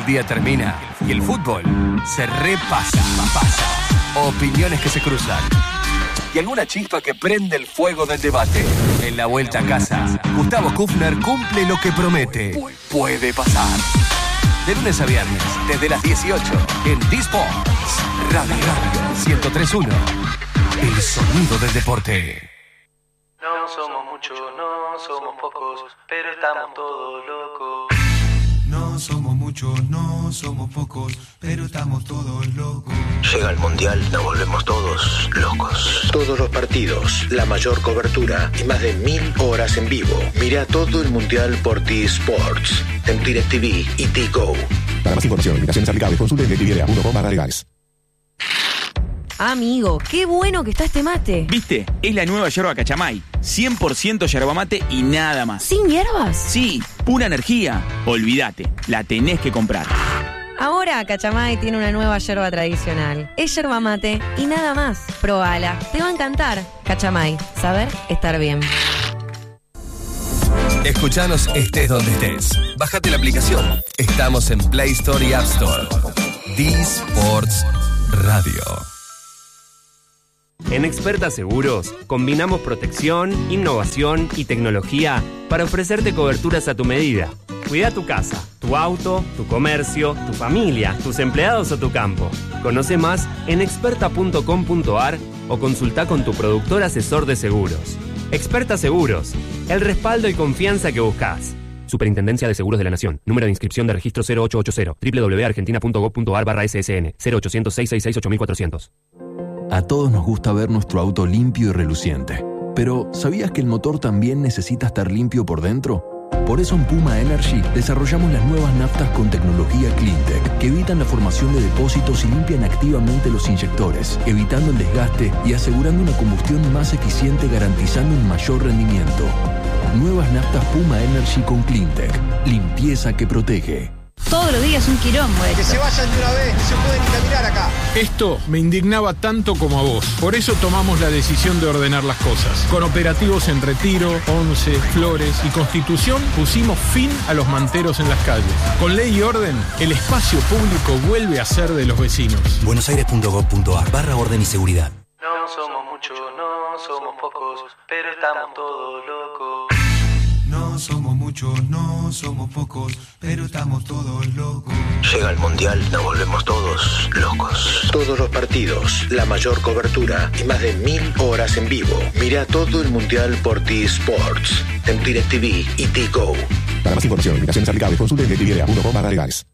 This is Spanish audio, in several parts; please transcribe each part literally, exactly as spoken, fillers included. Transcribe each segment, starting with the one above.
El día termina y el fútbol se repasa, pasa. Opiniones que se cruzan y alguna chispa que prende el fuego del debate. En la vuelta a casa, Gustavo Kufner cumple lo que promete. Puede pasar. De lunes a viernes, desde las dieciocho, en D-Sports. Radio Radio ciento tres punto uno. El sonido del deporte. No somos muchos, no somos pocos, pero estamos todos locos. No somos muchos, no somos pocos, pero estamos todos locos. Llega el Mundial, nos volvemos todos locos. Todos los partidos, la mayor cobertura y más de mil horas en vivo. Mira todo el Mundial por T-Sports, en DirecTV y T-Go. Para más información, limitaciones aplicables, consulte en directv punto com barra legales. Amigo, qué bueno que está este mate. ¿Viste? Es la nueva yerba Cachamay. cien por ciento yerba mate y nada más. ¿Sin hierbas? Sí, pura energía. Olvídate, la tenés que comprar. Ahora Cachamay tiene una nueva yerba tradicional. Es yerba mate y nada más. Probala, te va a encantar. Cachamay, saber estar bien. Escuchanos estés donde estés. Bájate la aplicación. Estamos en Play Store y App Store. D-Sports Radio. En Experta Seguros, combinamos protección, innovación y tecnología para ofrecerte coberturas a tu medida. Cuida tu casa, tu auto, tu comercio, tu familia, tus empleados o tu campo. Conoce más en experta punto com punto a r o consulta con tu productor asesor de seguros. Experta Seguros, el respaldo y confianza que buscas. Superintendencia de Seguros de la Nación. Número de inscripción de registro cero ocho ocho cero. doble u doble u doble u punto argentina punto gob punto a r barra S S N. cero ochocientos, seiscientos sesenta y seis, ocho mil cuatrocientos. A todos nos gusta ver nuestro auto limpio y reluciente. Pero, ¿sabías que el motor también necesita estar limpio por dentro? Por eso en Puma Energy desarrollamos las nuevas naftas con tecnología CleanTech que evitan la formación de depósitos y limpian activamente los inyectores, evitando el desgaste y asegurando una combustión más eficiente, garantizando un mayor rendimiento. Nuevas naftas Puma Energy con CleanTech. Limpieza que protege. Todos los días un quilombo esto. Que se vayan de una vez, no se puede ni caminar acá. Esto me indignaba tanto como a vos. Por eso tomamos la decisión de ordenar las cosas. Con operativos en Retiro, Once, Flores y Constitución pusimos fin a los manteros en las calles. Con ley y orden, el espacio público vuelve a ser de los vecinos. buenosaires punto gob punto a r barra orden y seguridad. No somos muchos, no somos pocos, pero estamos todos locos. No somos muchos, no somos pocos, pero estamos todos locos. Llega el Mundial, nos volvemos todos locos. Todos los partidos, la mayor cobertura y más de mil horas en vivo. Mira todo el Mundial por T-Sports, en DirecTV y T-Go. Para más información, limitaciones aplicables, consulte en directv punto com barra legales.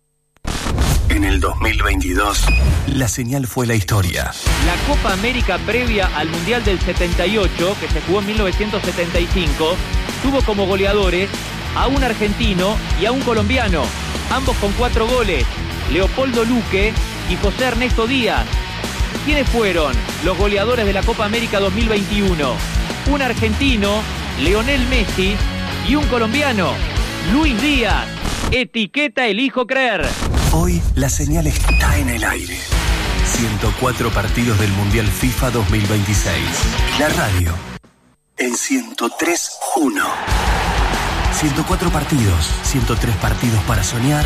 En el dos mil veintidós, la señal fue la historia. La Copa América previa al Mundial del setenta y ocho, que se jugó en mil novecientos setenta y cinco, tuvo como goleadores a un argentino y a un colombiano, ambos con cuatro goles, Leopoldo Luque y José Ernesto Díaz. ¿Quiénes fueron los goleadores de la Copa América dos mil veintiuno? Un argentino, Lionel Messi, y un colombiano, Luis Díaz. Etiqueta elijo creer. Hoy la señal está en el aire. ciento cuatro partidos del Mundial FIFA dos mil veintiséis. La radio en ciento tres punto uno. ciento cuatro partidos, ciento tres partidos para soñar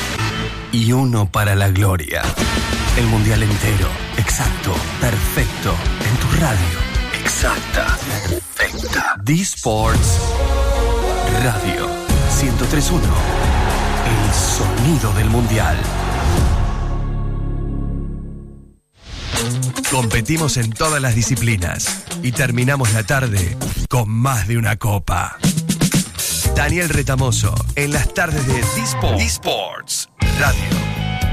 y uno para la gloria. El Mundial entero, exacto, perfecto, en tu radio. Exacta, perfecta. D-Sports Radio ciento tres punto uno. El sonido del Mundial. Competimos en todas las disciplinas y terminamos la tarde con más de una copa. Daniel Retamoso en las tardes de D-Sports, D-Sports Radio.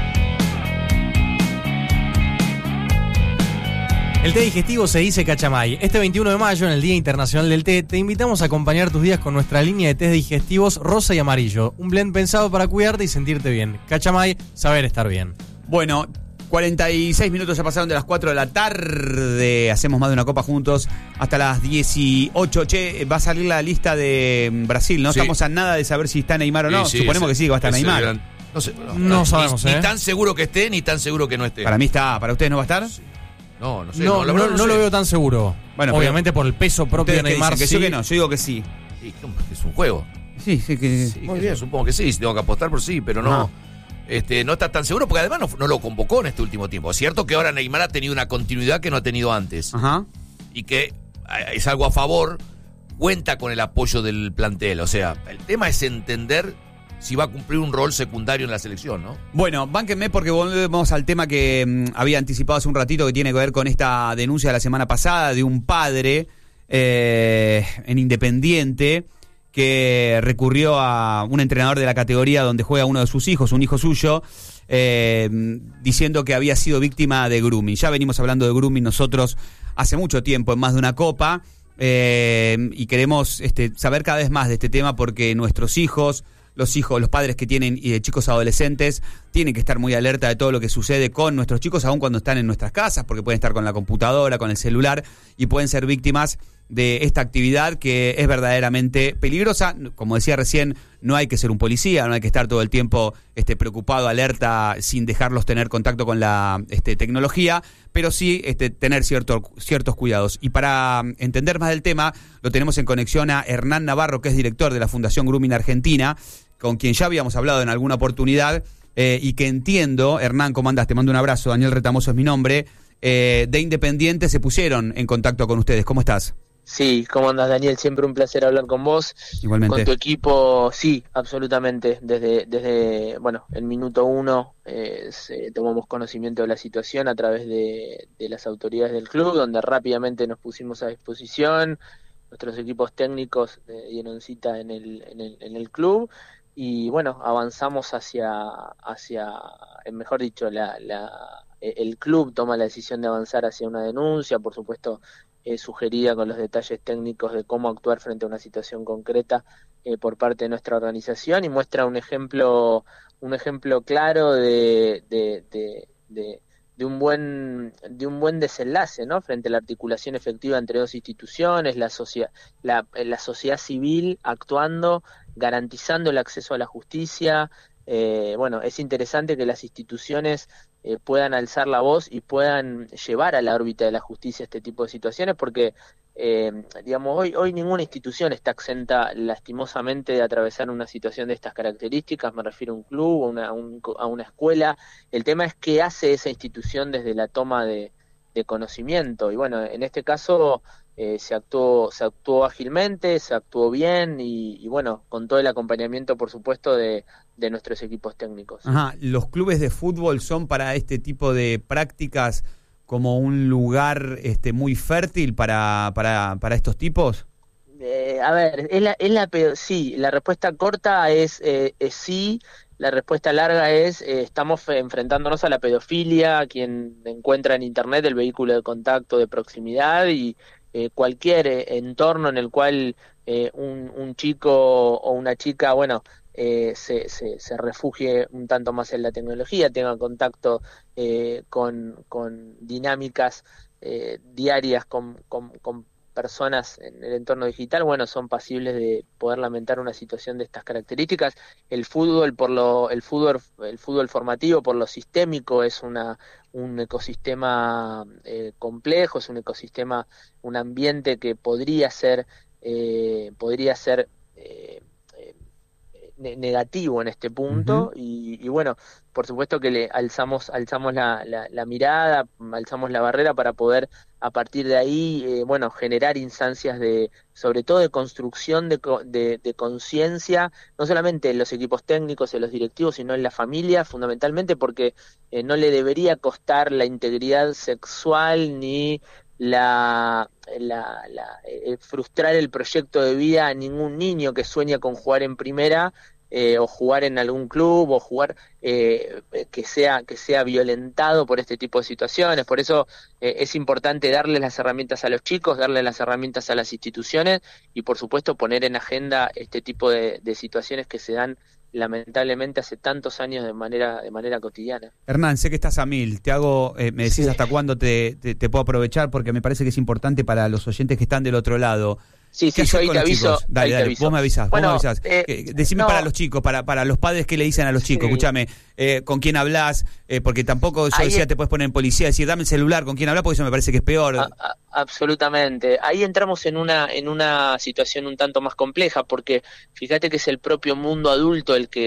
El té digestivo se dice Cachamay. Este veintiuno de mayo, en el Día Internacional del Té, te invitamos a acompañar tus días con nuestra línea de tés digestivos rosa y amarillo. Un blend pensado para cuidarte y sentirte bien. Cachamay, saber estar bien. Bueno, cuarenta y seis minutos ya pasaron de las cuatro de la tarde. Hacemos más de una copa juntos hasta las dieciocho. Che, va a salir la lista de Brasil, ¿no? Sí. Estamos a nada de saber si está Neymar o no. Sí, sí, Suponemos ese, que sí, que va a estar Neymar. Gran... No, sé, no, no sabemos, ni, ¿eh? Ni tan seguro que esté, ni tan seguro que no esté. Para mí está. ¿Para ustedes no va a estar? Sí. No, no sé. No, no, no, no, no lo veo tan seguro. Bueno, obviamente por el peso propio de Neymar. Que sí. Yo que no, yo digo que sí. Sí, es un juego. Sí, sí, que sí, muy bien. Supongo que sí, si tengo que apostar por sí, pero no. no. este, no está tan seguro, porque además no, no lo convocó en este último tiempo. Es cierto que ahora Neymar ha tenido una continuidad que no ha tenido antes. Ajá. Y que es algo a favor, cuenta con el apoyo del plantel. O sea, el tema es entender si va a cumplir un rol secundario en la selección, ¿no? Bueno, bánquenme porque volvemos al tema que mmm, había anticipado hace un ratito, que tiene que ver con esta denuncia de la semana pasada de un padre eh, en Independiente que recurrió a un entrenador de la categoría donde juega uno de sus hijos, un hijo suyo, eh, diciendo que había sido víctima de grooming. Ya venimos hablando de grooming nosotros hace mucho tiempo, en más de una copa, eh, y queremos este, saber cada vez más de este tema porque nuestros hijos, los hijos, los padres que tienen eh, chicos adolescentes, tienen que estar muy alerta de todo lo que sucede con nuestros chicos, aun cuando están en nuestras casas, porque pueden estar con la computadora, con el celular, y pueden ser víctimas de esta actividad que es verdaderamente peligrosa. Como decía recién, no hay que ser un policía, no hay que estar todo el tiempo este, preocupado, alerta, sin dejarlos tener contacto con la este, tecnología, pero sí este, tener cierto, ciertos cuidados. Y para entender más del tema, lo tenemos en conexión a Hernán Navarro, que es director de la Fundación Grooming Argentina, con quien ya habíamos hablado en alguna oportunidad, eh, y que entiendo, Hernán, ¿cómo andás? Te mando un abrazo, Daniel Retamoso es mi nombre, eh, de Independiente se pusieron en contacto con ustedes. ¿Cómo estás? Sí, ¿cómo andas, Daniel? Siempre un placer hablar con vos. Igualmente. Con tu equipo, sí, absolutamente. Desde, desde bueno, el minuto uno eh, se, tomamos conocimiento de la situación a través de, de las autoridades del club, donde rápidamente nos pusimos a disposición. Nuestros equipos técnicos eh, dieron cita en el, en el, en el club y, bueno, avanzamos hacia, hacia mejor dicho, la, la, el club toma la decisión de avanzar hacia una denuncia, por supuesto, Eh, sugerida con los detalles técnicos de cómo actuar frente a una situación concreta eh, por parte de nuestra organización, y muestra un ejemplo un ejemplo claro de de, de, de, de un buen de un buen desenlace, ¿no? Frente a la articulación efectiva entre dos instituciones, la, socia, la, la sociedad civil actuando, garantizando el acceso a la justicia. Eh, bueno, es interesante que las instituciones eh, puedan alzar la voz y puedan llevar a la órbita de la justicia este tipo de situaciones, porque eh, digamos hoy hoy ninguna institución está exenta lastimosamente de atravesar una situación de estas características. Me refiero a un club, a una, un, a una escuela. El tema es qué hace esa institución desde la toma de, de conocimiento, y bueno, en este caso Eh, se actuó se actuó ágilmente, se actuó bien y, y bueno, con todo el acompañamiento, por supuesto, de, de nuestros equipos técnicos. Ajá, ¿los clubes de fútbol son para este tipo de prácticas como un lugar este muy fértil para para, para estos tipos? Eh, a ver, es la, es la pedo- sí, la respuesta corta es, eh, es sí. La respuesta larga es, eh, estamos enfrentándonos a la pedofilia, quien encuentra en internet el vehículo de contacto de proximidad, y eh, cualquier eh, entorno en el cual eh, un, un chico o una chica, bueno, eh, se, se, se refugie un tanto más en la tecnología, tenga contacto eh, con, con dinámicas eh, diarias con, con, con personas en el entorno digital, bueno, son pasibles de poder lamentar una situación de estas características. El fútbol, por lo, el fútbol, el fútbol formativo, por lo sistémico, es una un ecosistema eh, complejo, es un ecosistema, un ambiente que podría ser, eh, podría ser eh, eh, negativo en este punto. Uh-huh. y, y bueno, por supuesto que le alzamos, alzamos la, la, la mirada, alzamos la barrera para poder a partir de ahí, eh, bueno, generar instancias de, sobre todo de construcción de, de, de conciencia, no solamente en los equipos técnicos, en los directivos, sino en la familia, fundamentalmente porque eh, no le debería costar la integridad sexual ni la, la, la eh, frustrar el proyecto de vida a ningún niño que sueña con jugar en primera, Eh, o jugar en algún club, o jugar eh, que sea que sea violentado por este tipo de situaciones. Por eso eh, es importante darles las herramientas a los chicos, darles las herramientas a las instituciones y por supuesto poner en agenda este tipo de, de situaciones que se dan lamentablemente hace tantos años de manera de manera cotidiana. Hernán, sé que estás a mil, te hago, eh, me decís sí. hasta cuándo te, te, te puedo aprovechar, porque me parece que es importante para los oyentes que están del otro lado. Sí, sí, yo ahí te aviso. Dale, ahí dale, te aviso. vos me avisás, bueno, vos me avisás. Eh, Decime no. para los chicos, para para los padres, ¿qué le dicen a los chicos? Sí. Escúchame, eh, ¿con quién hablas? Eh, porque tampoco yo ahí decía, es... te puedes poner en policía, decir, dame el celular, ¿con quién hablas? Porque eso me parece que es peor. A, a, absolutamente. Ahí entramos en una en una situación un tanto más compleja, porque fíjate que es el propio mundo adulto el que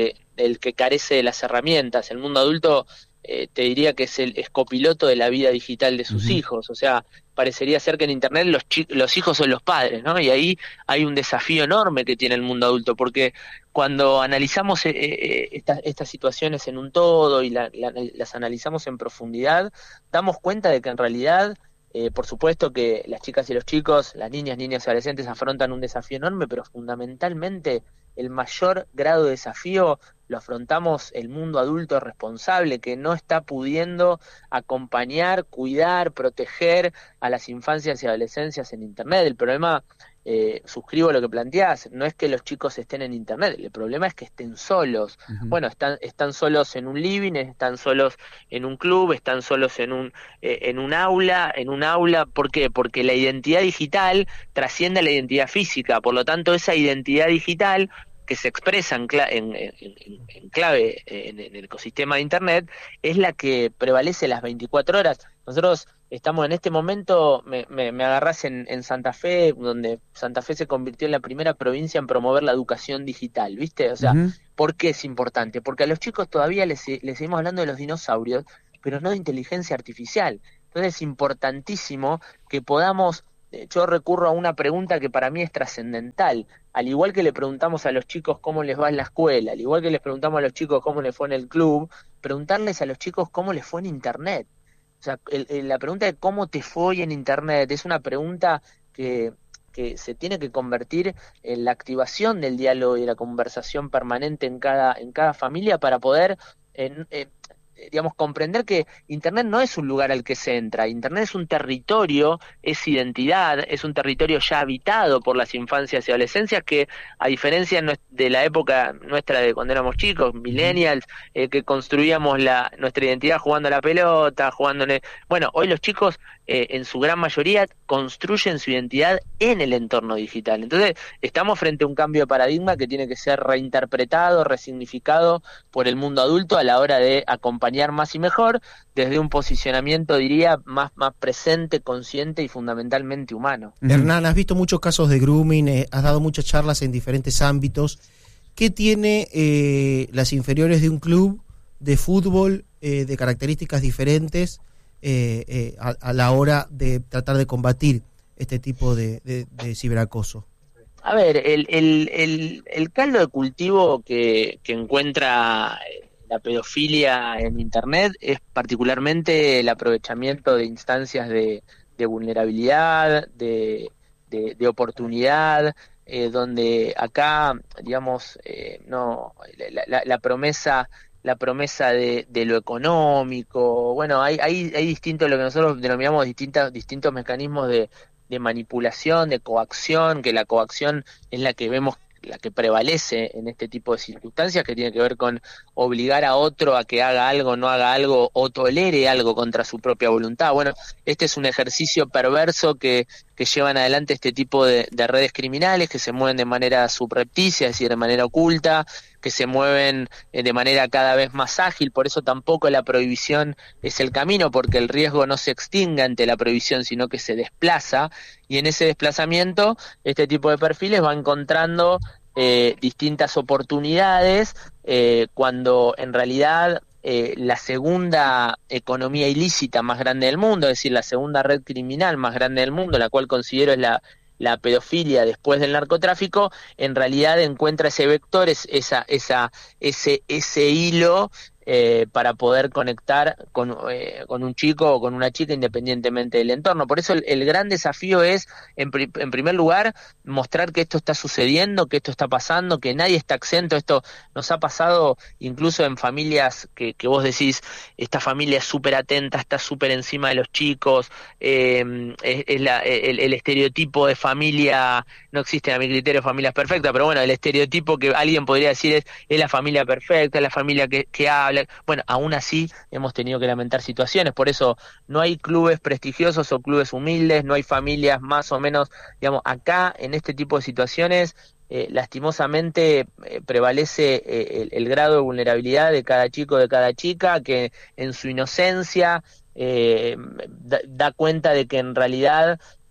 el que carece de las herramientas. El mundo adulto eh, te diría que es el es copiloto de la vida digital de sus uh-huh. hijos, o sea, parecería ser que en Internet los, chi- los hijos son los padres, ¿no? Y ahí hay un desafío enorme que tiene el mundo adulto, porque cuando analizamos eh, eh, estas, estas situaciones en un todo y la, la, las analizamos en profundidad, damos cuenta de que en realidad, eh, por supuesto que las chicas y los chicos, las niñas, niñas y adolescentes afrontan un desafío enorme, pero fundamentalmente el mayor grado de desafío lo afrontamos el mundo adulto responsable, que no está pudiendo acompañar, cuidar, proteger a las infancias y adolescencias en Internet. El problema, eh, suscribo lo que planteás, no es que los chicos estén en Internet, el problema es que estén solos. Uh-huh. Bueno, están están solos en un living, están solos en un club, están solos en un eh, en un aula, en un aula. ¿Por qué? Porque la identidad digital trasciende a la identidad física, por lo tanto esa identidad digital que se expresa en, cla- en, en, en clave en, en el ecosistema de Internet es la que prevalece las veinticuatro horas. Nosotros estamos en este momento, me, me, me agarrás en, en Santa Fe, donde Santa Fe se convirtió en la primera provincia en promover la educación digital, ¿viste? O sea, uh-huh. ¿por qué es importante? Porque a los chicos todavía les, les seguimos hablando de los dinosaurios, pero no de inteligencia artificial. Entonces es importantísimo que podamos... Yo recurro a una pregunta que para mí es trascendental. Al igual que le preguntamos a los chicos cómo les va en la escuela, al igual que les preguntamos a los chicos cómo les fue en el club, preguntarles a los chicos cómo les fue en Internet. O sea, el, el, la pregunta de cómo te fue en Internet es una pregunta que, que se tiene que convertir en la activación del diálogo y la conversación permanente en cada, en cada familia para poder... En, en, digamos, comprender que Internet no es un lugar al que se entra, Internet es un territorio, es identidad, es un territorio ya habitado por las infancias y adolescencias que, a diferencia de la época nuestra de cuando éramos chicos, millennials, eh, que construíamos la nuestra identidad jugando a la pelota, jugando en el... Bueno, hoy los chicos, eh, en su gran mayoría, construyen su identidad en el entorno digital. Entonces, estamos frente a un cambio de paradigma que tiene que ser reinterpretado, resignificado por el mundo adulto a la hora de acompañar más y mejor, desde un posicionamiento, diría, más, más presente, consciente y fundamentalmente humano. Uh-huh. Hernán, has visto muchos casos de grooming, eh, has dado muchas charlas en diferentes ámbitos. ¿Qué tiene eh, las inferiores de un club de fútbol eh, de características diferentes eh, eh, a, a la hora de tratar de combatir este tipo de, de, de ciberacoso? A ver, el, el, el, el caldo de cultivo que, que encuentra la pedofilia en Internet es particularmente el aprovechamiento de instancias de, de vulnerabilidad, de, de, de oportunidad, eh, donde acá, digamos, eh, no la, la, la promesa la promesa de, de lo económico, bueno, hay, hay, hay distintos, lo que nosotros denominamos distintas, distintos mecanismos de, de manipulación, de coacción, que la coacción es la que vemos, la que prevalece en este tipo de circunstancias, que tiene que ver con obligar a otro a que haga algo, no haga algo o tolere algo contra su propia voluntad. Bueno, este es un ejercicio perverso que, que llevan adelante este tipo de, de redes criminales que se mueven de manera subrepticia, es decir, de manera oculta, que se mueven de manera cada vez más ágil. Por eso tampoco la prohibición es el camino, porque el riesgo no se extingue ante la prohibición, sino que se desplaza, y en ese desplazamiento este tipo de perfiles va encontrando eh, distintas oportunidades eh, cuando en realidad eh, la segunda economía ilícita más grande del mundo, es decir, la segunda red criminal más grande del mundo, la cual considero es la la pedofilia después del narcotráfico, en realidad encuentra ese vector, es, esa, esa, ese, ese hilo eh, para poder conectar con, eh, con un chico o con una chica independientemente del entorno. Por eso el, el gran desafío es, en, pri, en primer lugar, mostrar que esto está sucediendo, que esto está pasando, que nadie está exento. Esto nos ha pasado incluso en familias que, que vos decís, esta familia es súper atenta, está súper encima de los chicos, eh, es, es la, el, el estereotipo de familia, no existen a mi criterio familias perfectas, pero bueno, el estereotipo que alguien podría decir es, es la familia perfecta, es la familia que, que habla. Bueno, aún así hemos tenido que lamentar situaciones, por eso no hay clubes prestigiosos o clubes humildes, no hay familias más o menos, digamos, acá en este tipo de situaciones eh, lastimosamente eh, prevalece eh, el, el grado de vulnerabilidad de cada chico, de cada chica, que en su inocencia eh, da, da cuenta de que en realidad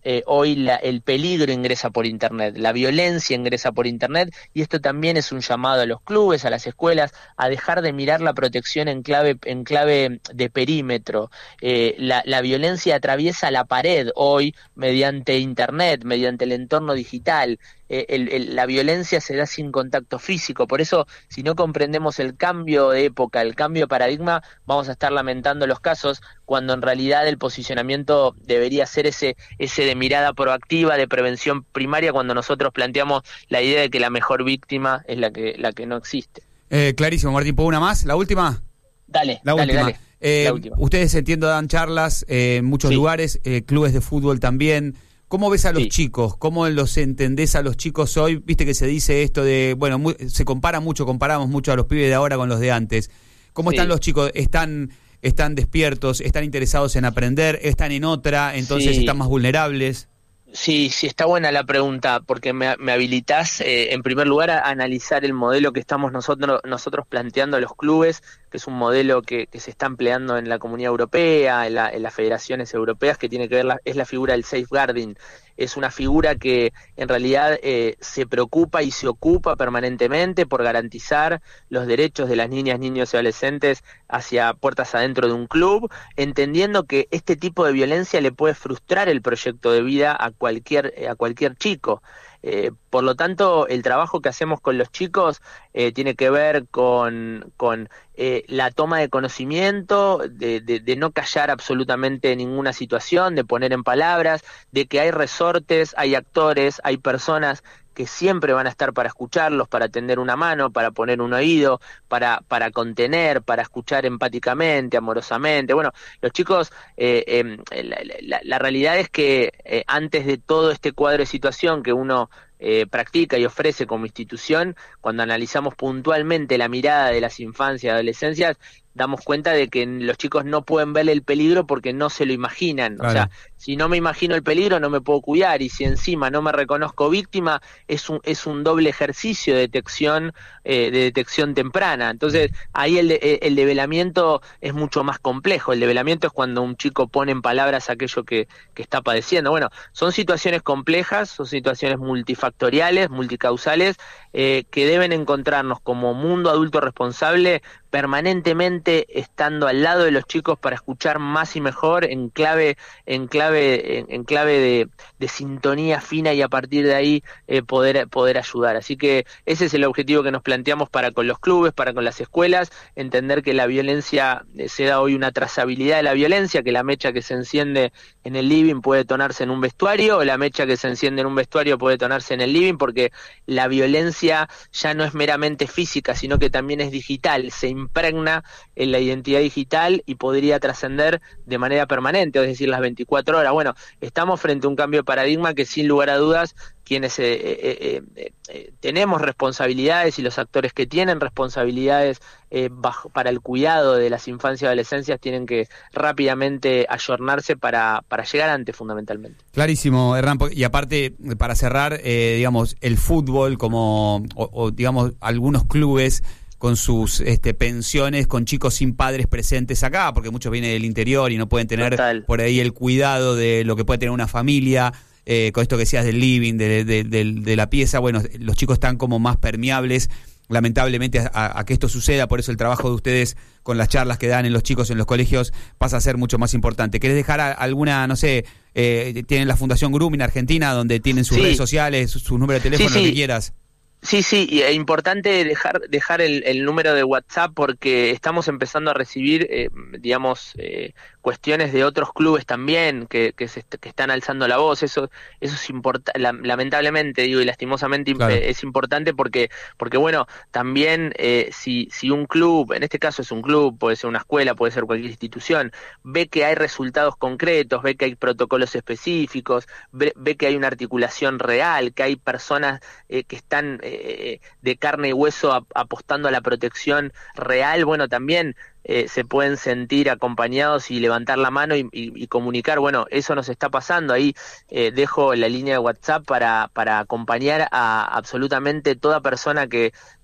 eh, hoy la, el peligro ingresa por Internet, la violencia ingresa por Internet, y esto también es un llamado a los clubes, a las escuelas, a dejar de mirar la protección en clave, en clave de perímetro. Eh, la, la violencia atraviesa la pared hoy mediante Internet, mediante el entorno digital. Eh, el, el, la violencia se da sin contacto físico, por eso si no comprendemos el cambio de época, el cambio de paradigma, vamos a estar lamentando los casos, cuando en realidad el posicionamiento debería ser ese, ese de mirada proactiva, de prevención primaria, cuando nosotros planteamos la idea de que la mejor víctima es la que, la que no existe. Eh, clarísimo, Martín, ¿puedo una más? ¿La última? Dale, la dale, última. dale. Eh, la última. Ustedes, entiendo, dan charlas eh, en muchos sí. lugares, eh, clubes de fútbol también. ¿Cómo ves a los sí. chicos? ¿Cómo los entendés a los chicos hoy? Viste que se dice esto de, bueno, muy, se compara mucho, comparamos mucho a los pibes de ahora con los de antes. ¿Cómo sí. están los chicos? ¿Están, están despiertos? ¿Están interesados en aprender? ¿Están en otra? Entonces sí. están más vulnerables. Sí, sí, está buena la pregunta, porque me, me habilitás, eh, en primer lugar, a analizar el modelo que estamos nosotros nosotros planteando a los clubes, que es un modelo que, que se está empleando en la Comunidad Europea, en, la, en las federaciones europeas, que tiene que ver, la, es la figura del safeguarding. Es una figura que en realidad eh, se preocupa y se ocupa permanentemente por garantizar los derechos de las niñas, niños y adolescentes hacia puertas adentro de un club, entendiendo que este tipo de violencia le puede frustrar el proyecto de vida a cualquier, a cualquier chico. Eh, por lo tanto, el trabajo que hacemos con los chicos eh, tiene que ver con, con eh, la toma de conocimiento, de, de, de no callar absolutamente ninguna situación, de poner en palabras, de que hay resortes, hay actores, hay personas que siempre van a estar para escucharlos, para tender una mano, para poner un oído, para, para contener, para escuchar empáticamente, amorosamente. Bueno, los chicos, eh, eh, la, la, la realidad es que eh, antes de todo este cuadro de situación que uno eh, practica y ofrece como institución, cuando analizamos puntualmente la mirada de las infancias y adolescencias, damos cuenta de que los chicos no pueden ver el peligro porque no se lo imaginan. Claro. O sea, si no me imagino el peligro no me puedo cuidar, y si encima no me reconozco víctima, es un es un doble ejercicio de detección eh, de detección temprana. Entonces ahí el, de, el develamiento es mucho más complejo. El develamiento es cuando un chico pone en palabras aquello que, que está padeciendo. Bueno, son situaciones complejas, son situaciones multifactoriales, multicausales, eh, que deben encontrarnos como mundo adulto responsable permanentemente estando al lado de los chicos para escuchar más y mejor en clave en clave en, en clave de, de sintonía fina, y a partir de ahí eh, poder poder ayudar. Así que ese es el objetivo que nos planteamos para con los clubes, para con las escuelas, entender que la violencia eh, se da hoy una trazabilidad de la violencia, que la mecha que se enciende en el living puede detonarse en un vestuario, o la mecha que se enciende en un vestuario puede detonarse en el living, porque la violencia ya no es meramente física, sino que también es digital, se impregna en la identidad digital y podría trascender de manera permanente, es decir, las veinticuatro horas. Bueno, estamos frente a un cambio de paradigma que sin lugar a dudas quienes eh, eh, eh, eh, tenemos responsabilidades, y los actores que tienen responsabilidades eh, bajo, para el cuidado de las infancias y adolescencias tienen que rápidamente ayornarse para, para llegar antes, fundamentalmente. Clarísimo, Hernán. Y aparte, para cerrar, eh, digamos, el fútbol como, o, o digamos, algunos clubes con sus este, pensiones, con chicos sin padres presentes acá, porque muchos vienen del interior y no pueden tener Total. por ahí el cuidado de lo que puede tener una familia. Eh, con esto que decías del living, de, de, de, de la pieza, bueno, los chicos están como más permeables, lamentablemente, a, a que esto suceda. Por eso el trabajo de ustedes con las charlas que dan en los chicos en los colegios pasa a ser mucho más importante. ¿Querés dejar a, alguna, no sé, eh, tienen la Fundación Grooming Argentina, donde tienen sus sí. redes sociales, sus su números de teléfono, sí, sí. lo que quieras? Sí, sí, y es importante dejar dejar el, el número de WhatsApp, porque estamos empezando a recibir, eh, digamos, eh, cuestiones de otros clubes también que que, se, que están alzando la voz. Eso eso es importante, lamentablemente digo y lastimosamente claro. es importante porque porque bueno, también eh, si si un club, en este caso es un club, puede ser una escuela, puede ser cualquier institución, ve que hay resultados concretos, ve que hay protocolos específicos, ve, ve que hay una articulación real, que hay personas eh, que están eh, de carne y hueso ap- apostando a la protección real, bueno, también eh, se pueden sentir acompañados y levantar la mano y, y, y comunicar, bueno, eso nos está pasando. Ahí eh, dejo la línea de WhatsApp para, para acompañar a absolutamente toda persona que,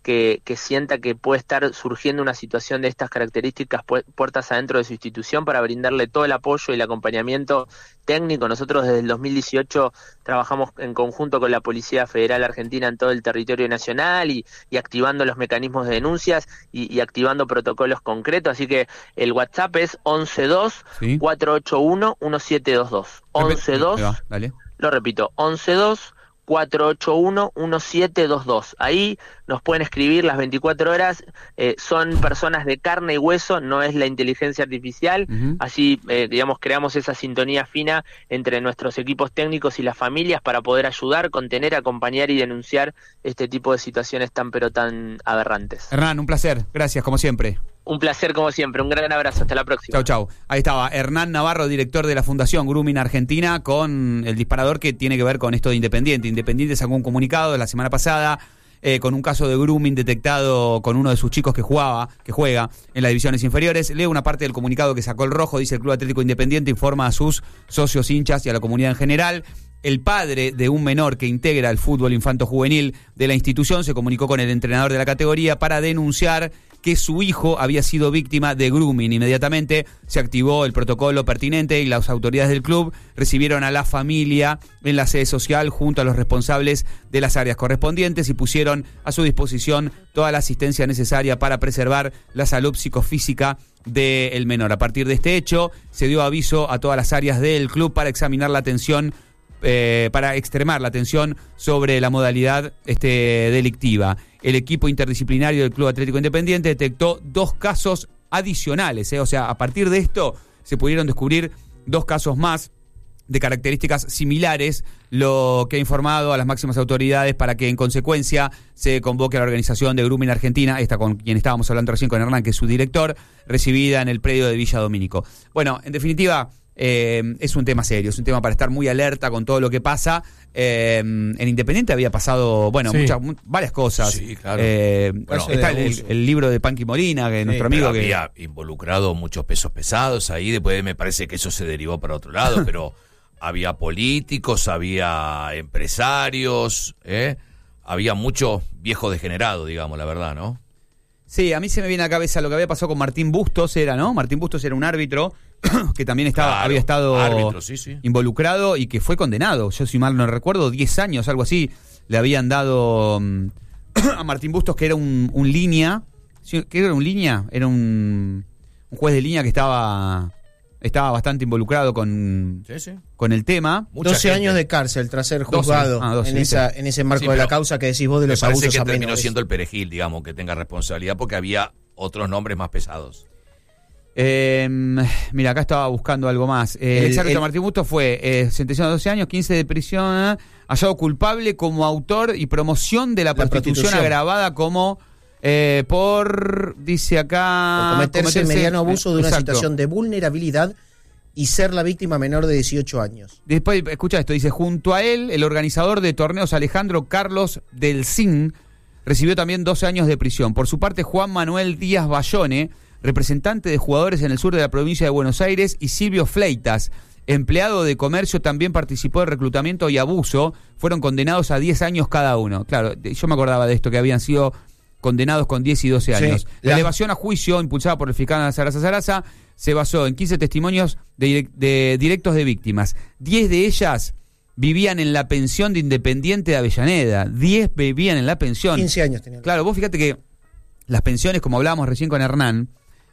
que, que sienta que puede estar surgiendo una situación de estas características pu- puertas adentro de su institución, para brindarle todo el apoyo y el acompañamiento técnico. Nosotros desde el dos mil dieciocho trabajamos en conjunto con la Policía Federal Argentina en todo el territorio nacional y, y activando los mecanismos de denuncias y, y activando protocolos concretos, así que el WhatsApp es once dos, cuatro ocho uno, uno siete dos dos. once dos, lo repito, once dos, cuatro ocho uno, uno siete dos dos. Ahí nos pueden escribir las veinticuatro horas, eh, son personas de carne y hueso, no es la inteligencia artificial, uh-huh. Así, eh, digamos, creamos esa sintonía fina entre nuestros equipos técnicos y las familias para poder ayudar, contener, acompañar y denunciar este tipo de situaciones tan pero tan aberrantes. Hernán, un placer, gracias como siempre. Un placer como siempre, un gran abrazo, hasta la próxima. Chau, chau. Ahí estaba Hernán Navarro, director de la Fundación Grooming Argentina, con el disparador que tiene que ver con esto de Independiente. Independiente sacó un comunicado la semana pasada eh, con un caso de grooming detectado con uno de sus chicos que jugaba, que juega en las divisiones inferiores. Leo una parte del comunicado que sacó el Rojo, dice: el Club Atlético Independiente informa a sus socios, hinchas y a la comunidad en general. El padre de un menor que integra el fútbol infanto-juvenil de la institución se comunicó con el entrenador de la categoría para denunciar que su hijo había sido víctima de grooming. Inmediatamente se activó el protocolo pertinente y las autoridades del club recibieron a la familia en la sede social junto a los responsables de las áreas correspondientes y pusieron a su disposición toda la asistencia necesaria para preservar la salud psicofísica del menor. A partir de este hecho, se dio aviso a todas las áreas del club para examinar la atención Eh, para extremar la atención sobre la modalidad este, delictiva. El equipo interdisciplinario del Club Atlético Independiente detectó dos casos adicionales, eh, o sea, a partir de esto se pudieron descubrir dos casos más de características similares, lo que ha informado a las máximas autoridades para que en consecuencia se convoque a la organización de Grooming Argentina, esta con quien estábamos hablando recién, con Hernán, que es su director, recibida en el predio de Villa Domínico. Bueno, en definitiva, Eh, es un tema serio, es un tema para estar muy alerta con todo lo que pasa. Eh, en Independiente había pasado, bueno, sí. muchas, varias cosas. Sí, claro. Eh, Bueno, está el, el, el libro de Panqui Molina, que Sí, nuestro amigo que había involucrado muchos pesos pesados ahí, después me parece que eso se derivó para otro lado, pero había políticos, había empresarios, ¿eh? Había mucho viejo degenerado, digamos, la verdad, ¿no? Sí, a mí se me viene a la cabeza lo que había pasado con Martín Bustos, era, ¿no? Martín Bustos era un árbitro que también estaba, Claro, había estado árbitro, sí, sí. involucrado y que fue condenado. Yo, si mal no recuerdo, diez años, algo así, le habían dado um, a Martín Bustos, que era un, un línea. ¿Qué era un línea? Era un, un juez de línea que estaba estaba bastante involucrado con, sí, sí. con el tema. Mucha doce gente. Años de cárcel tras ser juzgado ah, doce, en, esa, en ese marco Sí, de la causa que decís vos de los me parece abusos que a terminó menores. siendo el perejil, digamos, que tenga responsabilidad, porque había otros nombres más pesados. Eh, mira, acá estaba buscando algo más. Eh, el, el ex árbitro Martín Bustos fue eh, sentenciado a doce años, quince de prisión, hallado culpable como autor y promoción de la, la prostitución, prostitución agravada como eh, por, dice acá, por cometerse, cometerse el mediano abuso de una exacto. situación de vulnerabilidad y ser la víctima menor de dieciocho años. Después, escucha esto, dice: junto a él, el organizador de torneos Alejandro Carlos del Cin recibió también doce años de prisión. Por su parte, Juan Manuel Díaz Bayone, representante de jugadores en el sur de la provincia de Buenos Aires, y Silvio Fleitas, empleado de comercio, también participó de reclutamiento y abuso, fueron condenados a diez años cada uno. Claro, yo me acordaba de esto, que habían sido condenados con diez y doce años. Sí, la... la elevación a juicio, impulsada por el fiscal Sarasa Sarasa, se basó en quince testimonios de, de directos de víctimas. diez de ellas vivían en la pensión de Independiente de Avellaneda. diez vivían en la pensión. quince años tenían. Claro, vos fíjate que las pensiones, como hablábamos recién con Hernán,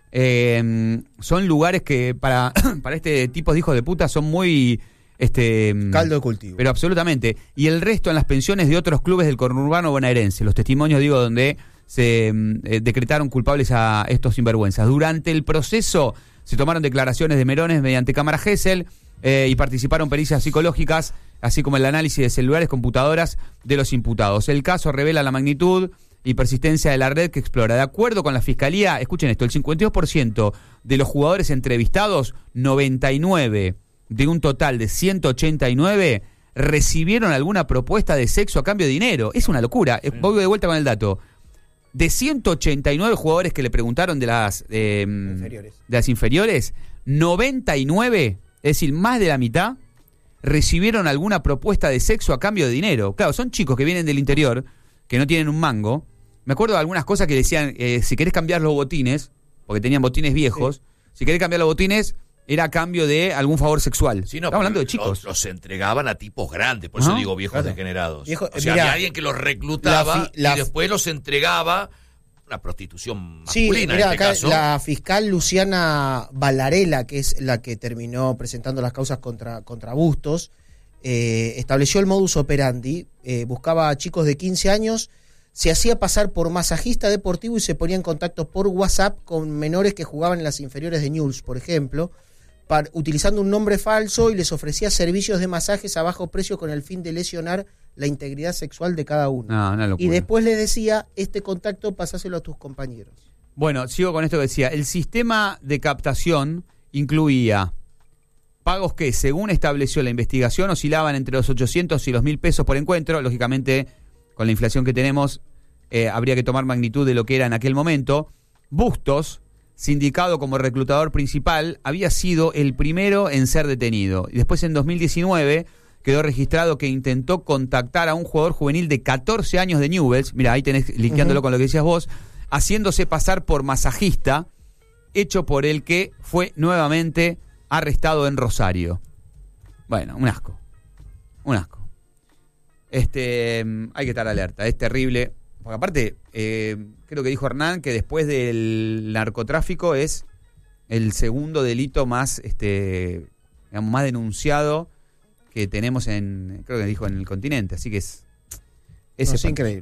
eh, son lugares que para, para este tipo de hijos de puta son muy... este caldo de cultivo. Pero absolutamente. Y el resto en las pensiones de otros clubes del conurbano bonaerense. Los testimonios, digo, donde se eh, decretaron culpables a estos sinvergüenzas. Durante el proceso se tomaron declaraciones de Merones mediante cámara Gesell eh, y participaron pericias psicológicas, así como el análisis de celulares, computadoras de los imputados. El caso revela la magnitud y persistencia de la red que explora. De acuerdo con la Fiscalía, escuchen esto, el cincuenta y dos por ciento de los jugadores entrevistados, noventa y nueve de un total de ciento ochenta y nueve, recibieron alguna propuesta de sexo a cambio de dinero. Es una locura. Sí. Voy de vuelta con el dato. De ciento ochenta y nueve jugadores que le preguntaron de las, eh, inferiores. de las inferiores, noventa y nueve, es decir, más de la mitad, recibieron alguna propuesta de sexo a cambio de dinero. Claro, son chicos que vienen del interior, que no tienen un mango, Me acuerdo de algunas cosas que decían, eh, si querés cambiar los botines, porque tenían botines viejos, sí. si querés cambiar los botines, era a cambio de algún favor sexual. Sí, no, Estamos hablando de los, chicos. Los entregaban a tipos grandes, por eso ¿Ah? digo viejos Claro. degenerados. Viejo, o sea, mirá, había alguien que los reclutaba la fi- la y después los entregaba una prostitución Sí, masculina mirá, en este acá caso. la fiscal Luciana Ballarela, que es la que terminó presentando las causas contra, contra Bustos, eh, estableció el modus operandi, eh, buscaba a chicos de quince años, se hacía pasar por masajista deportivo y se ponía en contacto por WhatsApp con menores que jugaban en las inferiores de Newell's, por ejemplo, para, utilizando un nombre falso, y les ofrecía servicios de masajes a bajo precio con el fin de lesionar la integridad sexual de cada uno. No, una locura. Y después les decía, este contacto pasáselo a tus compañeros. Bueno, sigo con esto que decía. El sistema de captación incluía pagos que, según estableció la investigación, oscilaban entre los ochocientos y los mil pesos por encuentro. Lógicamente, con la inflación que tenemos, eh, habría que tomar magnitud de lo que era en aquel momento. Bustos, sindicado como reclutador principal, había sido el primero en ser detenido. Y después, en dos mil diecinueve, quedó registrado que intentó contactar a un jugador juvenil de catorce años de Newell's. Mira, ahí tenés, linkeándolo uh-huh. con lo que decías vos, haciéndose pasar por masajista, hecho por el que fue nuevamente arrestado en Rosario. Bueno, un asco. Un asco. Este, hay que estar alerta, es terrible. Porque aparte, eh, creo que dijo Hernán que después del narcotráfico es el segundo delito más, este, digamos, más denunciado que tenemos en, creo que dijo en el continente. Así que es, es, no, es increíble.